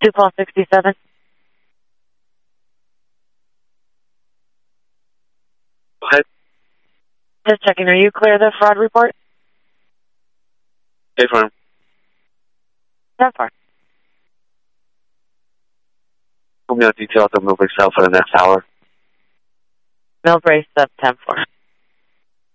Paul 67. What? Just checking, are you clear the fraud report? Hey, firm. That far. Put me on details of Millbrae South for the next hour. Millbrae sub 10-4.